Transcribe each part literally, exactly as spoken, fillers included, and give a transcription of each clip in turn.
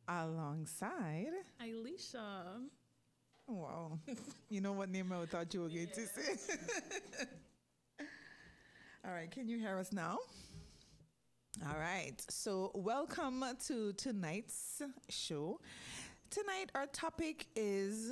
Alongside. Ailisha. Wow. You know what name I thought you were going to say? All right. Can you hear us now? All right. So, welcome to tonight's show. Tonight, our topic is.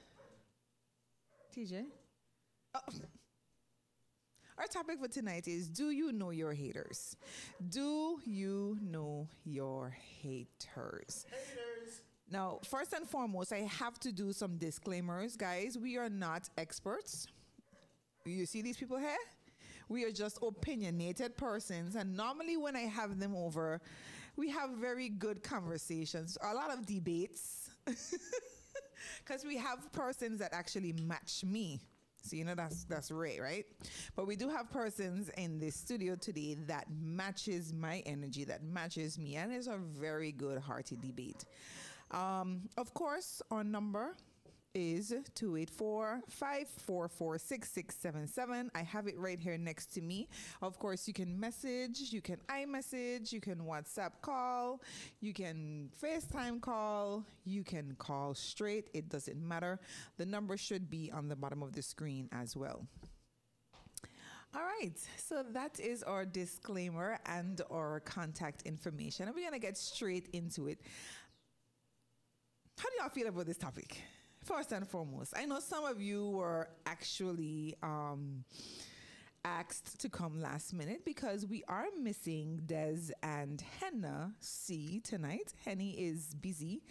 T J? Oh. Our topic for tonight is, do you know your haters? Do you know your haters? Haters. Now, first and foremost, I have to do some disclaimers. Guys, we are not experts. You see these people here? We are just opinionated persons. And normally when I have them over, we have very good conversations, a lot of debates. Because we have persons that actually match me. So, you know, that's that's rare, right? But we do have persons in the studio today that matches my energy, that matches me. And it's a very good, hearty debate. Um, of course, our number is two eight four, five four four, six six seven seven. I have it right here next to me. Of course, you can message, you can iMessage, you can WhatsApp call, you can FaceTime call, you can call straight. It doesn't matter. The number should be on the bottom of the screen as well. All right, so that is our disclaimer and our contact information. And we're going to get straight into it. How do y'all feel about this topic? First and foremost, I know some of you were actually um, asked to come last minute because we are missing Des and Henna C tonight. Henny is busy.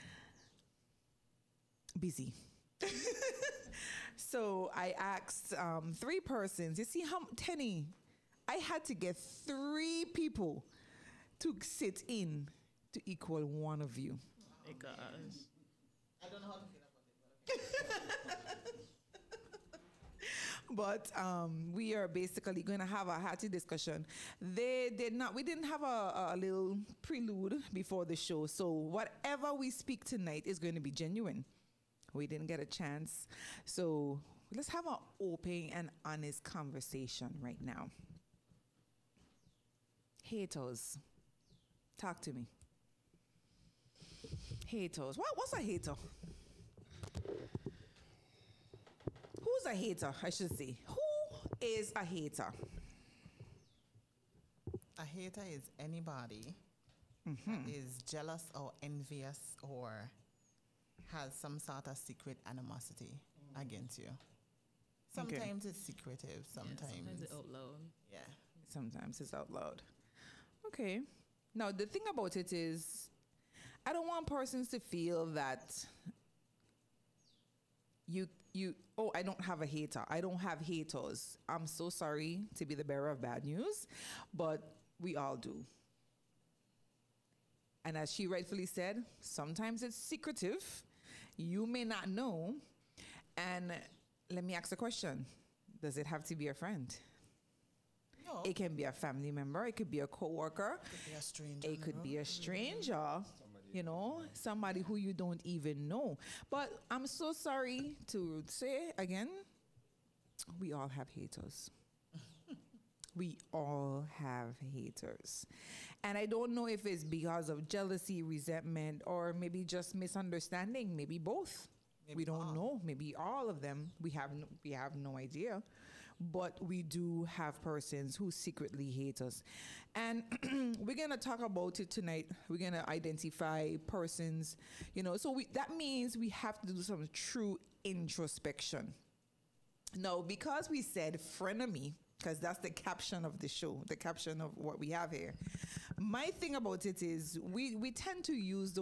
Busy. So I asked um, three persons. You see how, Tenny, I had to get three people to sit in to equal one of you. Oh my gosh. I don't know how to feel. But um, we are basically going to have a hearty discussion. They did not. We didn't have a, a little prelude before the show, so whatever we speak tonight is going to be genuine. We didn't get a chance, so let's have an open and honest conversation right now. Haters, talk to me. Haters. What? What's a hater? Who's a hater, I should say? Who is a hater? A hater is anybody mm-hmm. that is jealous or envious or has some sort of secret animosity mm. against you. Sometimes okay. it's secretive, sometimes. Yeah, sometimes it's out loud. Yeah. Sometimes it's out loud. Okay. Now, the thing about it is, I don't want persons to feel that you, you, oh, I don't have a hater. I don't have haters. I'm so sorry to be the bearer of bad news, but we all do. And as she rightfully said, sometimes it's secretive. You may not know. And let me ask a question. Does it have to be a friend? No. It can be a family member. It could be a coworker. It could be a stranger. It could be a stranger. You know, somebody who you don't even know. But I'm so sorry to say again, we all have haters. We all have haters. And I don't know if it's because of jealousy, resentment, or maybe just misunderstanding, maybe both. Maybe we don't all. know. Maybe all of them. We have no, we have no idea. But we do have persons who secretly hate us. And we're going to talk about it tonight. We're going to identify persons, you know. So we, that means we have to do some true introspection. Now, because we said frenemy, because that's the caption of the show, the caption of what we have here. My thing about it is we, we tend to use the